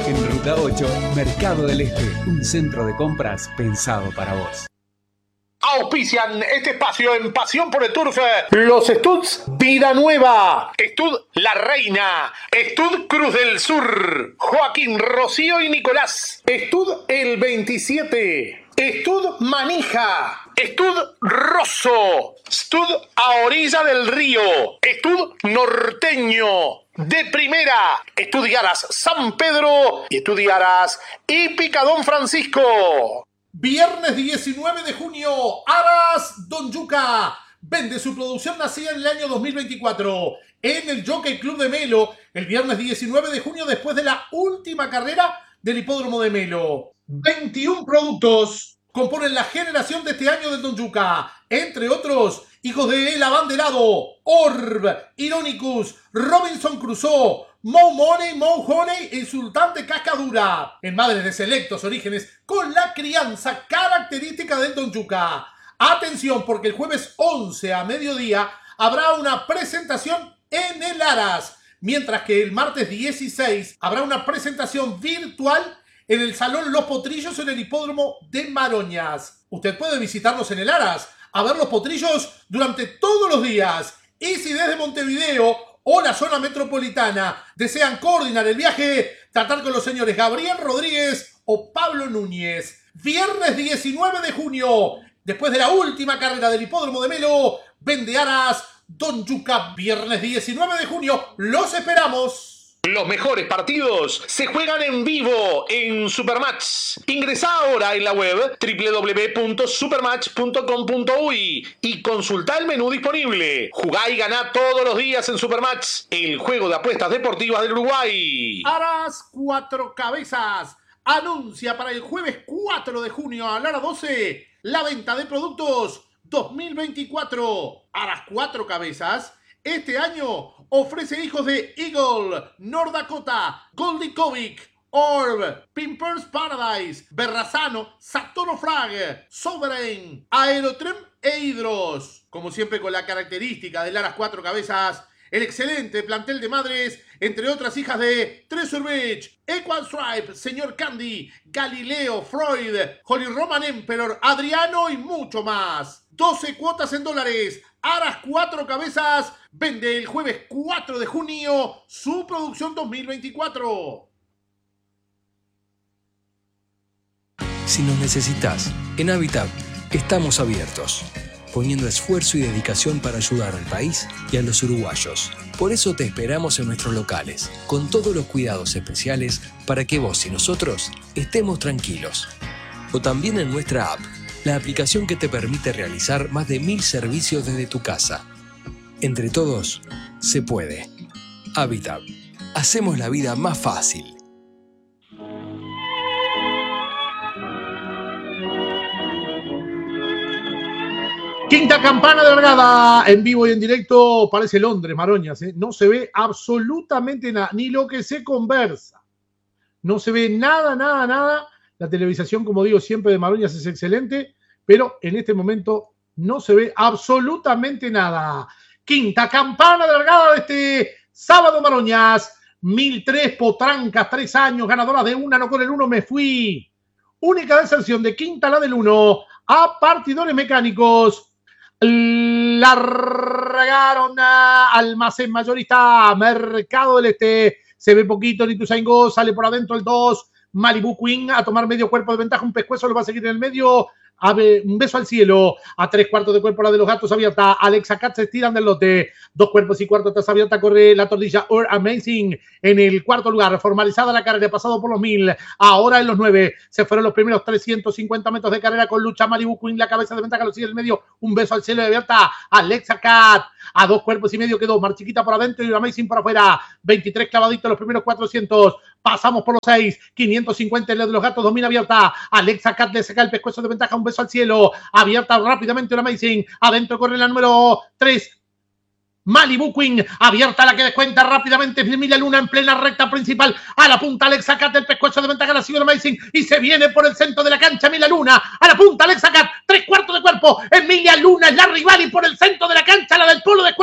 En Ruta 8, Mercado del Este, un centro de compras pensado para vos. Auspician este espacio en Pasión por el Turf. Los Studs Vida Nueva, Stud La Reina, Stud Cruz del Sur, Joaquín, Rocío y Nicolás, Stud El 27, Stud Manija, Stud Rosso, Stud A Orilla del Río, Stud Norteño, de Primera, Estudiaras San Pedro y Estudiaras y Picadón Francisco. Viernes 19 de junio, Aras Don Yuca vende su producción nacida en el año 2024 en el Jockey Club de Melo, el viernes 19 de junio después de la última carrera del hipódromo de Melo. 21 productos componen la generación de este año del Don Yuca, entre otros, hijos de El Abanderado, Orb, Ironicus, Robinson Crusoe, Mo Money, Mo Honey y Sultán de Cascadura, en madres de selectos orígenes con la crianza característica del Don Yuca. Atención, porque el jueves 11 a mediodía habrá una presentación en el Aras, mientras que el martes 16 habrá una presentación virtual en el Salón Los Potrillos en el hipódromo de Maroñas. Usted puede visitarnos en el Aras a ver los potrillos durante todos los días. Y si desde Montevideo o la zona metropolitana desean coordinar el viaje, tratar con los señores Gabriel Rodríguez o Pablo Núñez. Viernes 19 de junio, después de la última carrera del hipódromo de Melo, vende Aras Don Yuca. Viernes 19 de junio, los esperamos. Los mejores partidos se juegan en vivo en Supermatch. Ingresá ahora en la web www.supermatch.com.uy y consultá el menú disponible. Jugá y ganá todos los días en Supermatch, el juego de apuestas deportivas del Uruguay. Aras Cuatro Cabezas anuncia para el jueves 4 de junio a la hora 12 la venta de productos 2024. Aras Cuatro Cabezas este año ofrece hijos de Eagle, North Dakota, Goldie Kovic, Orb, Pimpers Paradise, Berrazano, Saturno Frag, Sovereign, Aerotrem e Hydros. Como siempre con la característica del Aras Cuatro Cabezas, el excelente plantel de madres, entre otras hijas de Treasure Beach, Equal Stripe, Señor Candy, Galileo, Freud, Holy Roman Emperor, Adriano y mucho más. 12 cuotas en dólares. Aras Cuatro Cabezas vende el jueves 4 de junio su producción 2024. Si nos necesitas, en Habitat estamos abiertos, poniendo esfuerzo y dedicación para ayudar al país y a los uruguayos. Por eso te esperamos en nuestros locales, con todos los cuidados especiales para que vos y nosotros estemos tranquilos. O también en nuestra app, la aplicación que te permite realizar más de 1000 servicios desde tu casa. Entre todos, se puede. Habitat. Hacemos la vida más fácil. Quinta campana de largada, en vivo y en directo, parece Londres, Maroñas, ¿eh? No se ve absolutamente nada, ni lo que se conversa. No se ve nada. La televisación, como digo siempre, de Maroñas es excelente, pero en este momento no se ve absolutamente nada. Quinta campana de largada de este sábado, Maroñas. 1003 Potrancas, 3 años, ganadoras de una, no con el 1 me fui. Única deserción de quinta, la del 1, a partidores mecánicos. Largaron a Almacén Mayorista, Mercado del Este. Se ve poquito, Nituzaingó, sale por adentro el 2. Malibu Queen a tomar medio cuerpo de ventaja, un pescuezo lo va a seguir en el medio. Un beso al cielo, a 3/4 de cuerpo la de los gatos abierta. Alexa Cat se estiran del lote, 2 cuerpos y cuarto atrás abierta, corre la tordilla Or Amazing en el cuarto lugar, formalizada la carrera, pasado por los 1000, ahora en los 9, se fueron los primeros 350 metros de carrera con lucha. Malibu Queen, la cabeza de ventaja, lo sigue en el medio, un beso al cielo de abierta. Alexa Cat a 2 cuerpos y medio quedó, Marchiquita por adentro y Amazing por afuera. 23 clavaditos los primeros 400, pasamos por los 6, 550 el de los gatos, domina abierta. Alexa Cat le saca el pescuezo de ventaja, un beso al cielo, abierta rápidamente una Amazing, adentro corre la número 3, Malibu Queen, abierta la que descuenta rápidamente Emilia Luna en plena recta principal, a la punta Alexa Cat, el pescuezo de ventaja, la sigue Amazing y se viene por el centro de la cancha Emilia Luna, a la punta Alexa Cat, 3/4 de cuerpo, Emilia Luna es la rival y por el centro de la cancha la del polo descuenta,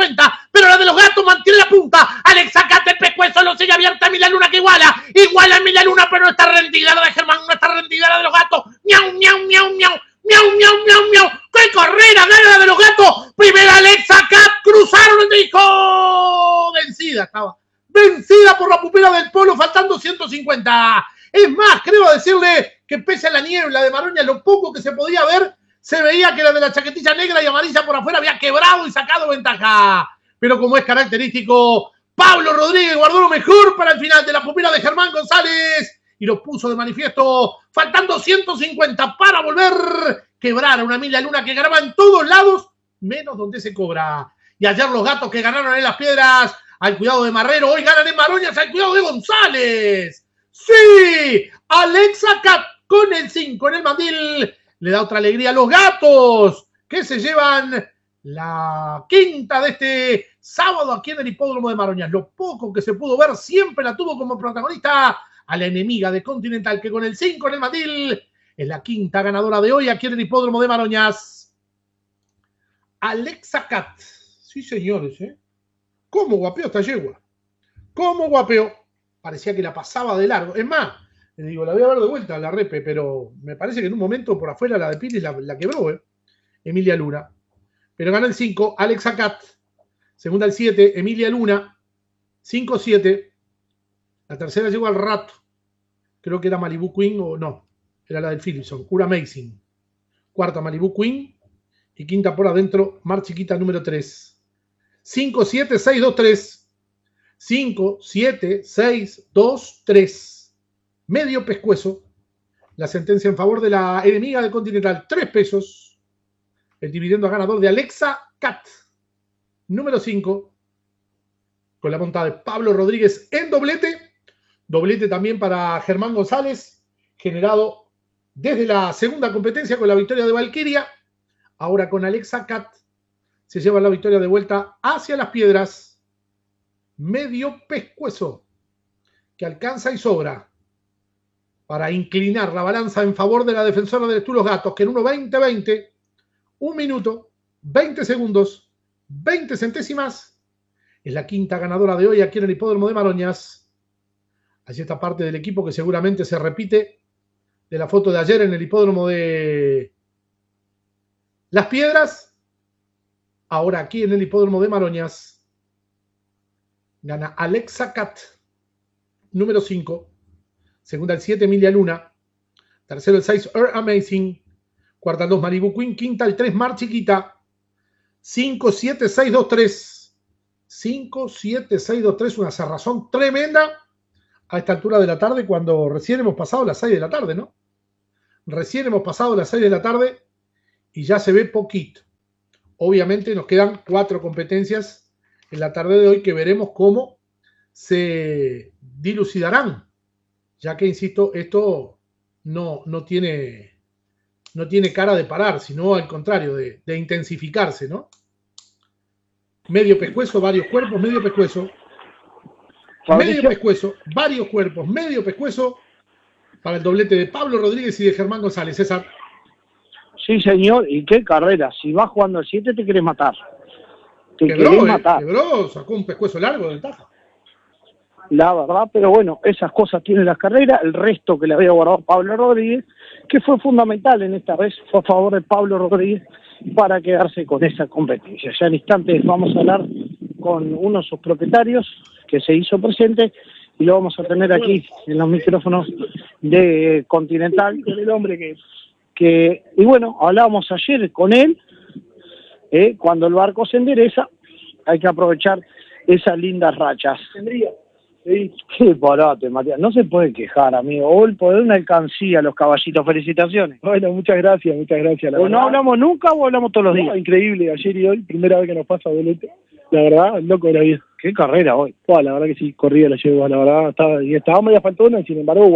pero la de los gatos mantiene la punta. Alexa Cat el pescuezo lo sigue abierta Emilia Luna que iguala a Emilia Luna, pero no está rendida la de Germán, no está rendida la de los gatos. Miau, miau, miau, miau. Miau, miau, miau, miau. ¡Qué carrera! Gana la de los gatos. Primera Alexa Cat. Cruzaron el disco. Vencida estaba. Vencida por la pupila del Polo, faltando 150. Es más, creo decirle que pese a la niebla de Maroña, lo poco que se podía ver, se veía que la de la chaquetilla negra y amarilla por afuera había quebrado y sacado ventaja. Pero como es característico, Pablo Rodríguez guardó lo mejor para el final de la pupila de Germán González y lo puso de manifiesto, faltando 150 para volver. Quebrar a una Emilia Luna que ganaba en todos lados, menos donde se cobra. Y ayer los gatos que ganaron en Las Piedras, al cuidado de Marrero, hoy ganan en Maroñas, al cuidado de González. ¡Sí! Alexa Cat con el 5 en el mandil le da otra alegría a los gatos, que se llevan la quinta de este sábado aquí en el hipódromo de Maroñas. Lo poco que se pudo ver siempre la tuvo como protagonista a la enemiga de Continental, que con el 5 en el mandil es la quinta ganadora de hoy aquí en el hipódromo de Maroñas. Alexa Cat. Sí, señores, ¿eh? ¿Cómo guapeó esta yegua? ¿Cómo guapeó? Parecía que la pasaba de largo. Es más, le digo, la voy a ver de vuelta a la repe, pero me parece que en un momento por afuera la de Pilis la quebró, ¿eh? Emilia Luna. Pero gana el 5, Alexa Cat. Segunda el 7, Emilia Luna. 5-7. La tercera llegó al rato. Creo que era Malibu Queen o no. Era la del Philipson. Cura Amazing. Cuarta Malibu Queen. Y quinta por adentro, Mar Chiquita número 3. 5-7-6-2-3. 5-7-6-2-3. Medio pescuezo. La sentencia en favor de la enemiga del Continental. 3 pesos. El dividendo ganador de Alexa Cat. Número 5. Con la montada de Pablo Rodríguez en doblete. Doblete también para Germán González. Generado desde la segunda competencia con la victoria de Valkyria. Ahora con Alexa Cat. Se lleva la victoria de vuelta hacia Las Piedras. Medio pescuezo. Que alcanza y sobra. Para inclinar la balanza en favor de la defensora del Tú los Gatos. Que en 1:20:20. 1 minuto, 20 segundos, 20 centésimas. Es la quinta ganadora de hoy aquí en el hipódromo de Maroñas. Allí está parte del equipo que seguramente se repite de la foto de ayer en el hipódromo de Las Piedras. Ahora aquí en el hipódromo de Maroñas. Gana Alexa Cat, número 5. Segunda el 7, Emilia Luna. Tercero el 6, Earth Amazing. Cuarta el 2, Malibu Queen. Quinta el 3, Mar Chiquita. 5-7-6-2-3. 5-7-6-2-3. Una cerrazón tremenda a esta altura de la tarde, cuando recién hemos pasado las 6 de la tarde, ¿no? Recién hemos pasado las 6 de la tarde y ya se ve poquito. Obviamente nos quedan 4 competencias en la tarde de hoy que veremos cómo se dilucidarán, ya que, insisto, esto no tiene cara de parar, sino al contrario, de intensificarse, ¿no? Medio pescuezo, varios cuerpos, medio pescuezo. Medio pescuezo, varios cuerpos, medio pescuezo para el doblete de Pablo Rodríguez y de Germán González. César. Sí, señor, y qué carrera. Si vas jugando al 7 te querés matar. Quebró, sacó un pescuezo largo de ventaja. La verdad, pero bueno, esas cosas tienen las carreras. El resto que le había guardado Pablo Rodríguez, que fue fundamental en esta vez, fue a favor de Pablo Rodríguez para quedarse con esa competencia. Ya en instantes vamos a hablar con uno de sus propietarios que se hizo presente y lo vamos a tener aquí en los micrófonos de Continental, con el hombre que y bueno, hablábamos ayer con él, cuando el barco se endereza, hay que aprovechar esas lindas rachas. Sí. Qué parate, Matías. No se puede quejar, amigo. Hoy poder una alcancía a los caballitos. Felicitaciones. Bueno, muchas gracias. ¿O no hablamos nunca o hablamos todos los días? Increíble, ayer y hoy, primera vez que nos pasa doblete. La verdad, loco de la vida. Qué carrera hoy. La verdad que sí, corría la yegua, la verdad. Estaba media faltona y sin embargo